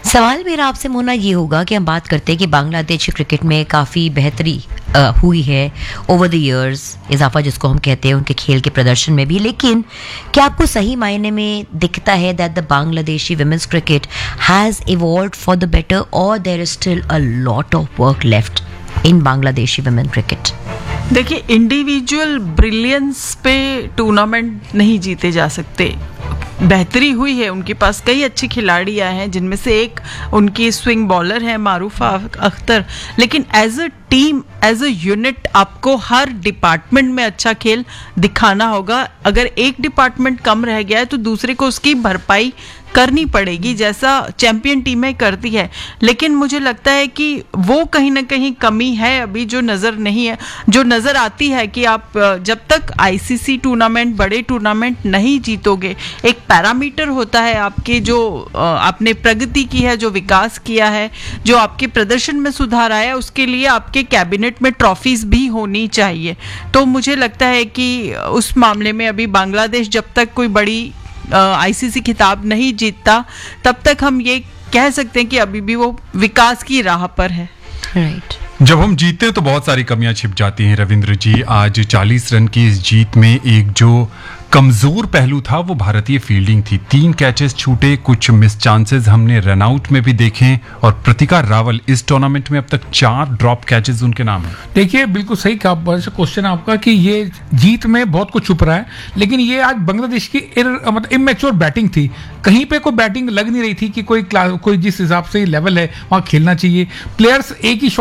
सवाल मेरा आपसे मोना ये होगा कि हम बात करते हैं कि बांग्लादेश क्रिकेट में काफ़ी बेहतरी हुई है ओवर द इयर्स, इजाफा जिसको हम कहते हैं उनके खेल के प्रदर्शन में भी, लेकिन क्या आपको सही मायने में दिखता है that the Bangladeshi women's cricket has evolved for the better और there is still a lot of work left in Bangladeshi women cricket? देखिए, इंडिविजुअल ब्रिलियंस पे टूर्नामेंट नहीं जीते जा सकते। बेहतरी हुई है, उनके पास कई अच्छी खिलाड़ी आए हैं, जिनमें से एक उनकी स्विंग बॉलर है मारूफा अख्तर, लेकिन as a team, as a unit आपको हर डिपार्टमेंट में अच्छा खेल दिखाना होगा। अगर एक डिपार्टमेंट कम रह गया है तो दूसरे को उसकी भरपाई करनी पड़ेगी, जैसा चैंपियन टीमें करती है। लेकिन मुझे लगता है कि वो कहीं ना कहीं कमी है अभी जो नज़र नहीं है, जो नज़र आती है कि आप जब तक आईसीसी टूर्नामेंट, बड़े टूर्नामेंट नहीं जीतोगे, एक पैरामीटर होता है आपके, जो आपने प्रगति की है, जो विकास किया है, जो आपके प्रदर्शन में सुधार आया, उसके लिए आपके कैबिनेट में ट्रॉफीज भी होनी चाहिए। तो मुझे लगता है कि उस मामले में अभी बांग्लादेश जब तक कोई बड़ी आईसीसी खिताब नहीं जीतता, तब तक हम ये कह सकते हैं कि अभी भी वो विकास की राह पर है। राइट। जब हम जीतते हैं तो बहुत सारी कमियां छिप जाती हैं। रविंद्र जी, आज 40 रन की इस जीत में एक जो कमजोर पहलू था वो भारतीय फील्डिंग थी। 3 कैचेस छूटे, कुछ मिस चांसेस हमने रनआउट में भी देखे, और प्रतिका रावल इस टूर्नामेंट में अब तक 4 ड्रॉप कैचेस उनके नाम है। देखिए, बिल्कुल सही कहा क्वेश्चन आपका कि ये जीत में बहुत कुछ छुप रहा है, लेकिन ये आज बांग्लादेश की मतलब इमेच्योर बैटिंग थी। कहीं पे कोई बैटिंग लग नहीं रही थी कि कोई जिस हिसाब से लेवल है वहाँ खेलना चाहिए। प्लेयर्स एक ही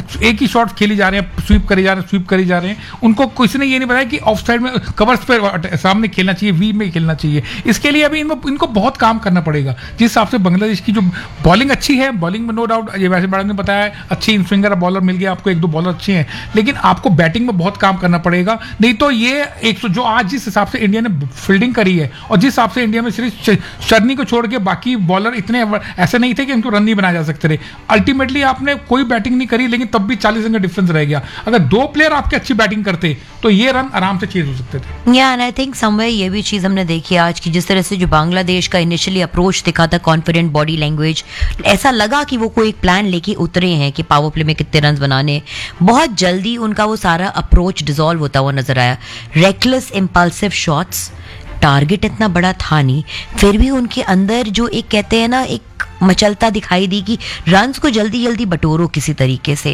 शॉट खेली जा रहे हैं, स्वीप करे जा रहे हैं। उनको किसी ने ये नहीं बताया कि ऑफ साइड में कवर्स पे सामने खेलना चाहिए, वी में खेलना चाहिए। इसके लिए अभी इनको बहुत काम करना पड़ेगा। जिस हिसाब से बांग्लादेश की जो बॉलिंग अच्छी है, बॉलिंग में नो डाउट, ये वैसे मैडम ने बताया, अच्छी इन स्विंगर बॉलर मिल गया आपको, 1-2 बॉलर अच्छे हैं, लेकिन आपको बैटिंग में बहुत काम करना पड़ेगा। नहीं तो ये जो आज जिस हिसाब से इंडिया ने फील्डिंग करी है, और जिस हिसाब से इंडिया में सिर्फ शर्नी को छोड़ के बाकी बॉलर इतने ऐसे नहीं थे कि इनको रन नहीं बनाया जा सकते थे। अल्टीमेटली आपने कोई बैटिंग नहीं करी, लेकिन तब भी 40 रन का डिफरेंस रह गया। अगर 2 प्लेयर आपके अच्छी बैटिंग करते तो ये रन आराम से चेज हो सकते थे। एंड आई थिंक समवेयर ये भी चीज़ हमने देखी आज की, जिस तरह से जो बांग्लादेश का इनिशियली अप्रोच दिखा था, कॉन्फिडेंट बॉडी लैंग्वेज, ऐसा लगा कि वो कोई एक प्लान लेके उतरे हैं कि पावर प्ले में कितने रन बनाने। बहुत जल्दी उनका वो सारा अप्रोच डिसॉल्व होता हुआ नजर आया। रेकलेस इंपल्सिव शॉट्स, टारगेट इतना बड़ा था नहीं, फिर भी उनके अंदर जो एक कहते हैं ना, एक मचलता दिखाई दी कि रन्स को जल्दी जल्दी बटोरो किसी तरीके से।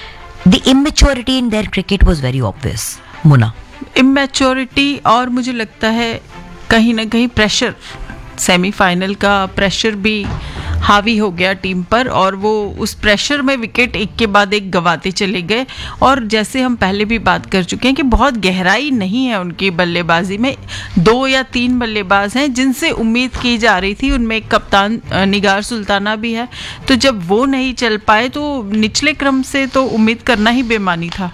The immaturity in their cricket was very obvious. Muna, immaturity, और मुझे लगता है कहीं ना कहीं प्रेशर, सेमीफाइनल का प्रेशर भी हावी हो गया टीम पर, और वो उस प्रेशर में विकेट एक के बाद एक गंवाते चले गए। और जैसे हम पहले भी बात कर चुके हैं कि बहुत गहराई नहीं है उनकी बल्लेबाजी में। 2 या 3 बल्लेबाज हैं जिनसे उम्मीद की जा रही थी, उनमें एक कप्तान निगार सुल्ताना भी है। तो जब वो नहीं चल पाए तो निचले क्रम से तो उम्मीद करना ही बेमानी था।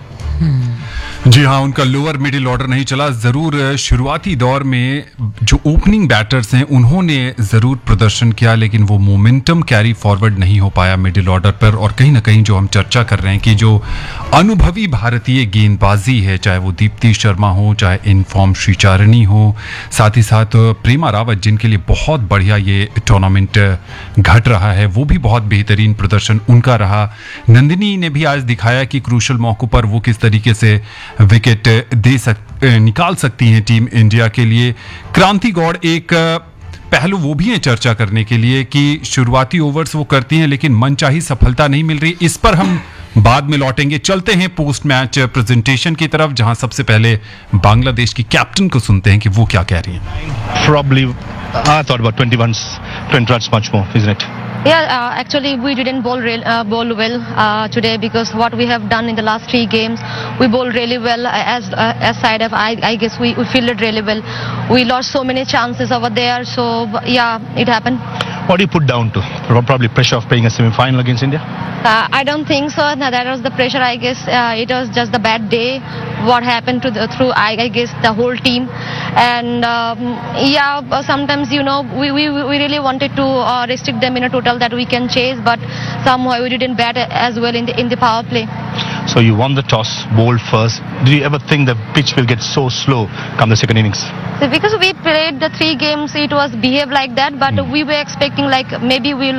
जी हाँ, उनका लोअर मिडिल ऑर्डर नहीं चला। जरूर शुरुआती दौर में जो ओपनिंग बैटर्स हैं उन्होंने जरूर प्रदर्शन किया, लेकिन वो मोमेंटम कैरी फॉरवर्ड नहीं हो पाया मिडिल ऑर्डर पर। और कहीं ना कहीं जो हम चर्चा कर रहे हैं कि जो अनुभवी भारतीय गेंदबाजी है, चाहे वो दीप्ति शर्मा हो, चाहे इनफॉर्म श्रीचारणी हो, साथ ही साथ प्रेमा रावत, जिनके लिए बहुत बढ़िया ये टूर्नामेंट घट रहा है, वो भी बहुत बेहतरीन प्रदर्शन उनका रहा। नंदिनी ने भी आज दिखाया कि क्रूशल मौकों पर वो किस तरीके से विकेट निकाल सकती हैं टीम इंडिया के लिए। क्रांति गौड़ एक पहलू वो भी है चर्चा करने के लिए कि शुरुआती ओवर्स वो करती हैं, लेकिन मनचाही सफलता नहीं मिल रही। इस पर हम बाद में लौटेंगे। चलते हैं पोस्ट मैच प्रेजेंटेशन की तरफ, जहां सबसे पहले बांग्लादेश की कैप्टन को सुनते हैं कि वो क्या कह रही हैं। Probably, I thought about 20 runs much more, isn't it? Yeah, actually we didn't bowl well today, because what we have done in the last 3 games, we bowled really well. As side of, I guess we fielded really well. We lost so many chances over there, so yeah, it happened. What do you put down to? Probably pressure of playing a semi-final against India? I don't think so. No, that was the pressure. I guess it was just the bad day. What happened through I guess the whole team, and yeah, sometimes we really wanted to restrict them in a total that we can chase, but somehow we didn't bat as well in the power play. So you won the toss, bowled first. Did you ever think the pitch will get so slow come the second innings? So because we played the 3 games, it was behave like that, but we were expecting like maybe we'll